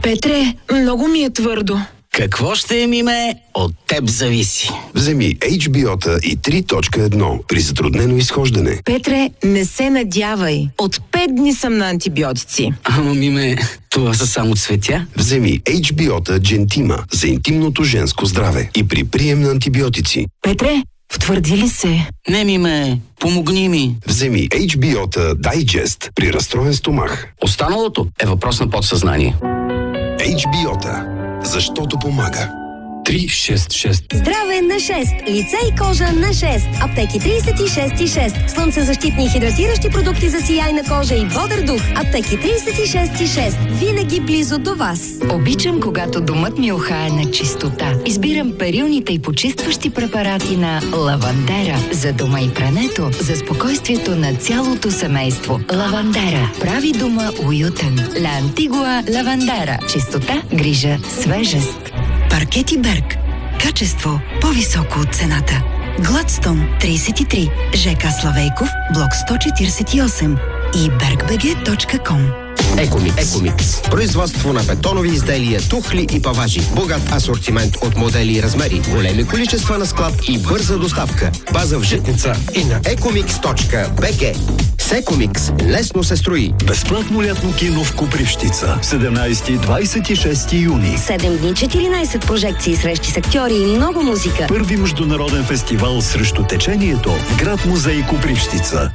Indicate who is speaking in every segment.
Speaker 1: Петре, много ми е твърдо.
Speaker 2: Какво ще е, Миме? От теб зависи.
Speaker 3: Вземи HBO-та и 3.1 при затруднено изхождане.
Speaker 1: Петре, не се надявай. От 5 дни съм на антибиотици.
Speaker 2: Ама, Миме, това са само цветя.
Speaker 3: Вземи HBO-та Gentima за интимното женско здраве и при прием на антибиотици.
Speaker 1: Петре, втвърди ли се?
Speaker 2: Не, Миме, помогни ми.
Speaker 3: Вземи HBO-та Digest при разстроен стомах.
Speaker 2: Останалото е въпрос на подсъзнание.
Speaker 3: HBO-та. Защото помага.
Speaker 4: 366.
Speaker 5: Здраве на 6. Лице и кожа на 6. Аптеки 36,6. Слънцезащитни и хидратиращи продукти за сияйна кожа и бодър дух. Аптеки 36,6. Винаги близо до вас.
Speaker 6: Обичам, когато домът ми ухае на чистота. Избирам перилните и почистващи препарати на Лавандера. За дома и прането, за спокойствието на цялото семейство. Лавандера прави дома уютен. Ла Антигуа Лавандера. Чистота, грижа, свежест.
Speaker 7: Паркети Берг. Качество по-високо от цената. Гладстон 33. ЖК Славейков, блок 148 и bergbg.com.
Speaker 8: Екомикс. Производство на бетонови изделия, тухли и паважи. Богат асортимент от модели и размери. Големи количества на склад и бърза доставка. База в Житница и на ecomix.bg. С Екомикс лесно се строи.
Speaker 9: Безплатно лятно кино в Копривщица. 17 и 26 юни.
Speaker 5: 7 дни, 14 прожекции, срещи с актьори и много музика.
Speaker 9: Първи международен фестивал срещу течението в град музей Копривщица.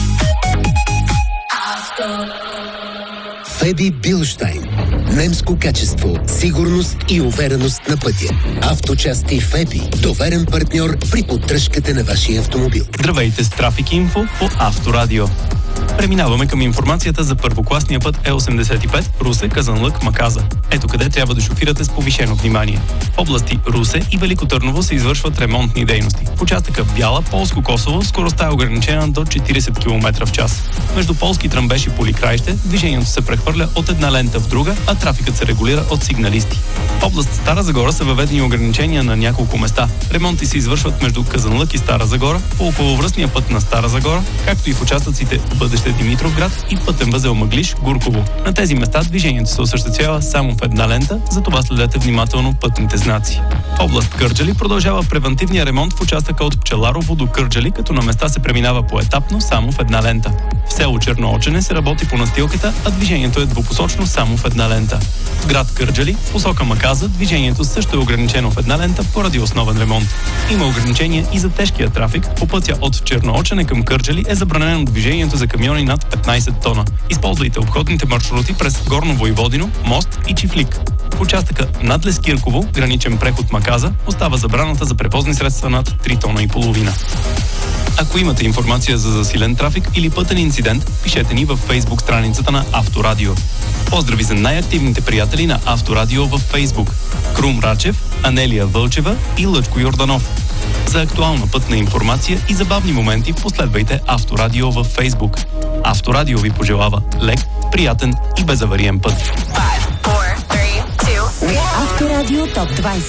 Speaker 10: Феби Билштайн. Немско качество, сигурност и увереност на пътя. Авточасти Феби. Доверен партньор при поддръжката на вашия автомобил.
Speaker 4: Здравейте с Трафик Инфо по Авторадио. Преминаваме към информацията за първокласния път Е85 Русе, Казанлък, Маказа. Ето къде трябва да шофирате с повишено внимание. В области Русе и Велико Търново се извършват ремонтни дейности. В участъка Бяла, Полско-Косово скоростта е ограничена до 40 км в час. Между Полски Тръмбеш и Поликраище движението се прехвърля от една лента в друга, а трафикът се регулира от сигналисти. В област Стара Загора са въведени ограничения на няколко места. Ремонти се извършват между Казанлък и Стара Загора, по околовръстния път на Стара Загора, както и в участъците Бъдеще Димитровград и пътен възел Мъглиж, Гурково. На тези места движението се осъществява само в една лента, затова следете внимателно пътните знаци. В област Кърджали продължава превантивния ремонт в участъка от Пчеларово до Кърджали, като на места се преминава поетапно само в една лента. В село Черноочене се работи по настилката, а движението е двупосочно само в една лента. В град Кърджали, посока Маказа, движението също е ограничено в една лента поради основен ремонт. Има ограничение и за тежкия трафик. По пътя от Черноочене към Кърджали е забранено движението за камиони над 15 тона. Използвайте обходните маршрути през Горно Войводино, Мост и Чифлик. В участъка над Лескирково, граничен преход Маказа, остава забраната за превозни средства над 3 тона и половина. Ако имате информация за засилен трафик или пътен инцидент, пишете ни във Facebook страницата на Авторадио. Поздрави за най-активните приятели на Авторадио във Facebook: Крум Рачев, Анелия Вълчева и Лъчко Йорданов. За актуална пътна информация и забавни моменти последвайте Авторадио във Facebook. Авторадио ви пожелава лек, приятен и безавариен път.
Speaker 5: 5, 4, 3, 2. Авторадио Топ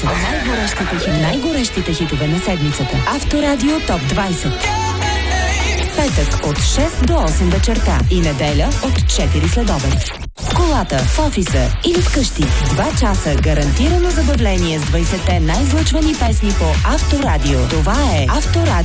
Speaker 5: 20. Най-горещите хитове на седмицата. Авторадио Топ 20. Петък от 6 до 8 вечерта и неделя от 4 следобед. В колата, в офиса или вкъщи. 2 часа гарантирано забавление с 20-те най-излъчвани песни по Авторадио. Това е Авторадио.